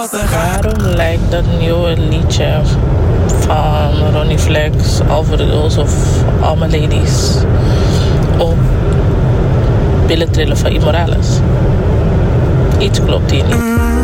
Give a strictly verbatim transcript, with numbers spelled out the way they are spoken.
Waarom lijkt dat nieuwe liedje van Ronnie Flex, All for the Girls of All My Ladies op Billen Trillen van Immorales? Iets klopt hier niet.